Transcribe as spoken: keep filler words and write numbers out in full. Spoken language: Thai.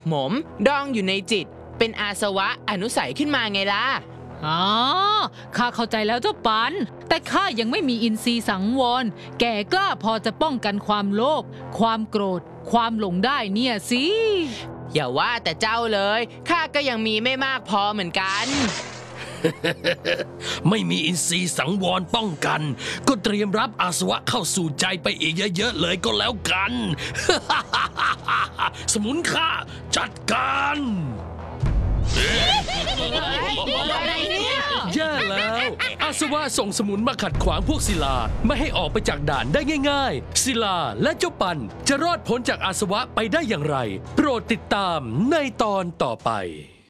หมมดองอยู่ในจิตเป็นอาสวะอนุสัยขึ้นมาไงล่ะอ๋อข้าเข้าใจแล้วเจ้าปันแต่ข้ายังไม่มีอินทรีย์สังวรแก่กล้าพอจะป้องกันความโลภความโกรธความหลงได้เนี่ยสิอย่าว่าแต่เจ้าเลยข้าก็ยังมีไม่มากพอเหมือนกันไม่มีอินทรีย์สังวรป้องกันก็เตรียมรับอาสวะเข้าสู่ใจไปอีกเยอะๆเลยก็แล้วกัน สมุนข้าจัดการแย่แล้วอาสวะส่งสมุนมาขัดขวางพวกศิลาไม่ให้ออกไปจากด่านได้ง่ายๆศิลาและเจ้าปันจะรอดพ้นจากอาสวะไปได้อย่างไรโปรดติดตามในตอนต่อไป